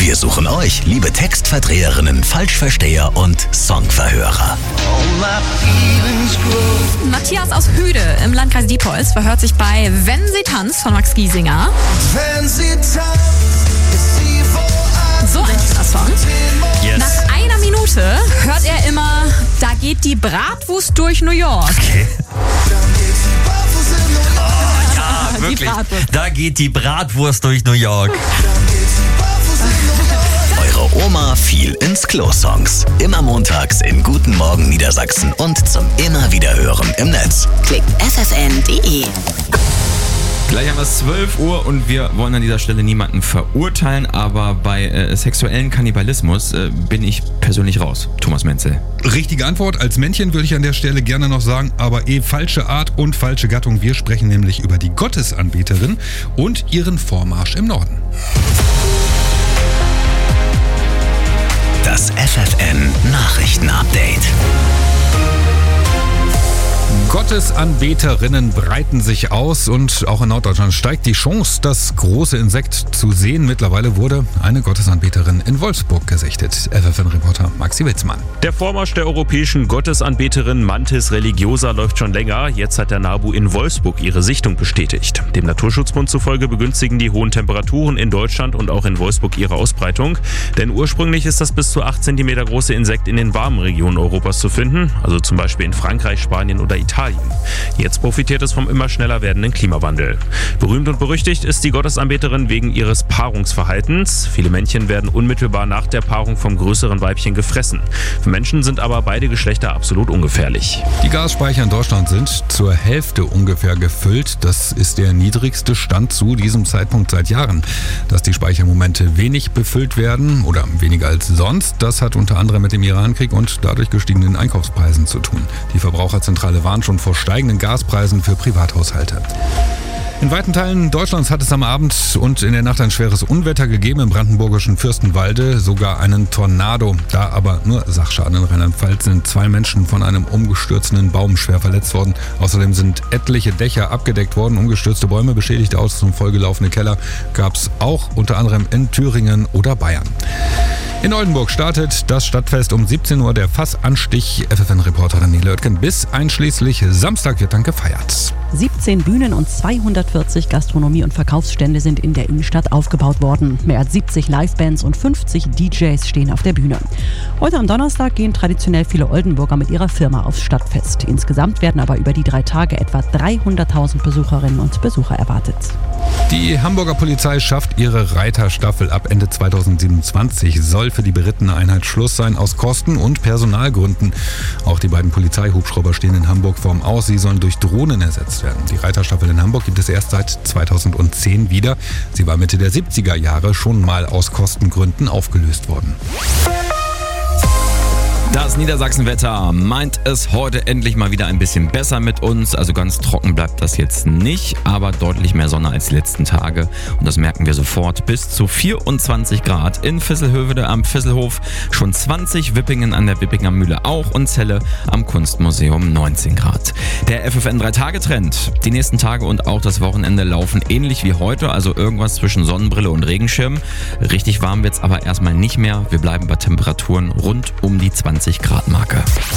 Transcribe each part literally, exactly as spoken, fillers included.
Wir suchen euch, liebe Textverdreherinnen, Falschversteher und Songverhörer. Matthias aus Hüde im Landkreis Diepholz verhört sich bei Wenn sie tanzt von Max Giesinger. Wenn sie tanzt, ist sie woanders. So ein schöner Song. Yes. Nach einer Minute hört er immer, da geht die Bratwurst durch New York. Okay. Dann geht sie barfuß in New York. Oh, ja, Die wirklich. Bratwurst. Da geht die Bratwurst durch New York. Dann geht sie barfuß in New York. Eure Oma fiel ins Klo-Songs. Immer montags in Guten Morgen Niedersachsen und zum immer wieder hören im Netz. Klickt f f n punkt d e. Gleich haben wir es zwölf Uhr und wir wollen an dieser Stelle niemanden verurteilen, aber bei äh, sexuellen Kannibalismus äh, bin ich persönlich raus. Thomas Menzel. Richtige Antwort. Als Männchen würde ich an der Stelle gerne noch sagen, aber eh falsche Art und falsche Gattung. Wir sprechen nämlich über die Gottesanbeterin und ihren Vormarsch im Norden. Das F F N Nachrichten-Update. Gottesanbeterinnen breiten sich aus und auch in Norddeutschland steigt die Chance, das große Insekt zu sehen. Mittlerweile wurde eine Gottesanbeterin in Wolfsburg gesichtet. F F N-Reporter Maxi Witzmann. Der Vormarsch der europäischen Gottesanbeterin Mantis religiosa läuft schon länger. Jetzt hat der NABU in Wolfsburg ihre Sichtung bestätigt. Dem Naturschutzbund zufolge begünstigen die hohen Temperaturen in Deutschland und auch in Wolfsburg ihre Ausbreitung. Denn ursprünglich ist das bis zu acht Zentimeter große Insekt in den warmen Regionen Europas zu finden, also zum Beispiel in Frankreich, Spanien oder Italien. Jetzt profitiert es vom immer schneller werdenden Klimawandel. Berühmt und berüchtigt ist die Gottesanbeterin wegen ihres Paarungsverhaltens. Viele Männchen werden unmittelbar nach der Paarung vom größeren Weibchen gefressen. Für Menschen sind aber beide Geschlechter absolut ungefährlich. Die Gasspeicher in Deutschland sind zur Hälfte ungefähr gefüllt. Das ist der niedrigste Stand zu diesem Zeitpunkt seit Jahren. Dass die Speichermomente wenig befüllt werden oder weniger als sonst, das hat unter anderem mit dem Irankrieg und dadurch gestiegenen Einkaufspreisen zu tun. Die Verbraucherzentrale warnt schon vor steigenden Gaspreisen für Privathaushalte. In weiten Teilen Deutschlands hat es am Abend und in der Nacht ein schweres Unwetter gegeben. Im brandenburgischen Fürstenwalde sogar einen Tornado. Da aber nur Sachschaden in Rheinland-Pfalz sind zwei Menschen von einem umgestürzten Baum schwer verletzt worden. Außerdem sind etliche Dächer abgedeckt worden. Umgestürzte Bäume, beschädigte Autos und vollgelaufene Keller gab es auch unter anderem in Thüringen oder Bayern. In Oldenburg startet das Stadtfest um siebzehn Uhr. Der Fassanstich. F F N-Reporterin Nele Oetken. Bis einschließlich Samstag wird dann gefeiert. siebzehn Bühnen und zweihundertvierzig Gastronomie- und Verkaufsstände sind in der Innenstadt aufgebaut worden. Mehr als siebzig Livebands und fünfzig D Js stehen auf der Bühne. Heute am Donnerstag gehen traditionell viele Oldenburger mit ihrer Firma aufs Stadtfest. Insgesamt werden aber über die drei Tage etwa dreihunderttausend Besucherinnen und Besucher erwartet. Die Hamburger Polizei schafft ihre Reiterstaffel ab Ende zweitausendsiebenundzwanzig. Soll für die berittene Einheit Schluss sein aus Kosten- und Personalgründen. Auch die beiden Polizeihubschrauber stehen in Hamburg vorm Aus. Sie sollen durch Drohnen ersetzt werden. Die Reiterstaffel in Hamburg gibt es erst seit zweitausendzehn wieder. Sie war Mitte der siebziger Jahre schon mal aus Kostengründen aufgelöst worden. Das Niedersachsenwetter meint es heute endlich mal wieder ein bisschen besser mit uns. Also ganz trocken bleibt das jetzt nicht, aber deutlich mehr Sonne als die letzten Tage. Und das merken wir sofort. Bis zu vierundzwanzig Grad in Visselhövede am Visselhof, schon zwanzig, Wippingen an der Wippinger Mühle auch und Celle am Kunstmuseum neunzehn Grad. Der F F N drei Tage Trend. Die nächsten Tage und auch das Wochenende laufen ähnlich wie heute, also irgendwas zwischen Sonnenbrille und Regenschirm. Richtig warm wird's aber erstmal nicht mehr. Wir bleiben bei Temperaturen rund um die zwanzig Grad Marke.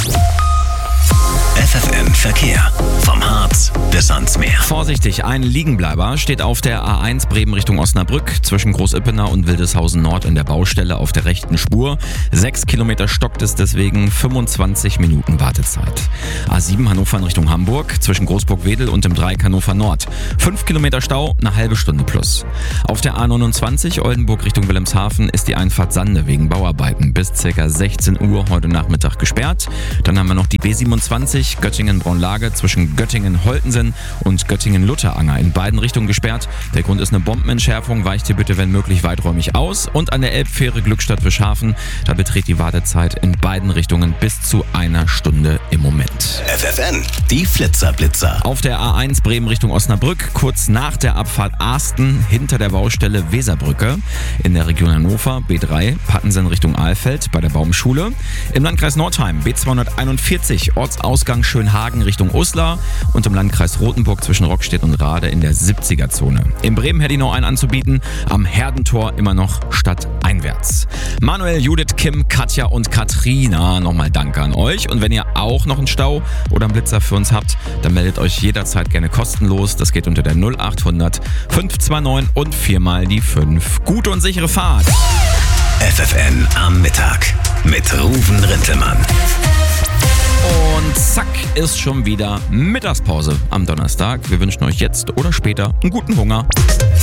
F F N Verkehr. Vom Harz bis ans Meer. Vorsichtig, ein Liegenbleiber steht auf der A eins Bremen Richtung Osnabrück zwischen Großippenau und Wildeshausen Nord in der Baustelle auf der rechten Spur. Sechs Kilometer stockt es deswegen, fünfundzwanzig Minuten Wartezeit. A sieben Hannover in Richtung Hamburg zwischen Großburg-Wedel und dem Dreieck Hannover Nord. Fünf Kilometer Stau, eine halbe Stunde plus. Auf der A neunundzwanzig Oldenburg Richtung Wilhelmshaven ist die Einfahrt Sande wegen Bauarbeiten bis ca. sechzehn Uhr heute Nachmittag gesperrt. Dann haben wir noch die B siebenundzwanzig Göttingen-Braunlage zwischen Göttingen-Holtensen und Göttingen-Lutteranger in beiden Richtungen gesperrt. Der Grund ist eine Bombenentschärfung. Weicht hier bitte, wenn möglich, weiträumig aus. Und an der Elbfähre Glückstadt-Wischhafen, da beträgt die Wartezeit in beiden Richtungen bis zu einer Stunde im Moment. F F N, die Flitzerblitzer. Auf der A eins Bremen Richtung Osnabrück, kurz nach der Abfahrt Asten, hinter der Baustelle Weserbrücke. In der Region Hannover, B drei, Pattensen Richtung Ahlfeld bei der Baumschule. Im Landkreis Nordheim, B zweihunderteinundvierzig, Ortsausgang Ausgang Schönhagen Richtung Uslar und im Landkreis Rothenburg zwischen Rockstedt und Rade in der siebziger-Zone. In Bremen hätte ich noch einen anzubieten, am Herdentor immer noch stadteinwärts. Manuel, Judith, Kim, Katja und Katrina, nochmal Danke an euch. Und wenn ihr auch noch einen Stau oder einen Blitzer für uns habt, dann meldet euch jederzeit gerne kostenlos. Das geht unter der null acht hundert fünf zwei neun und viermal die fünf. Gute und sichere Fahrt. F F N am Mittag mit Ruven Rintelmann. Und zack, ist schon wieder Mittagspause am Donnerstag. Wir wünschen euch jetzt oder später einen guten Hunger.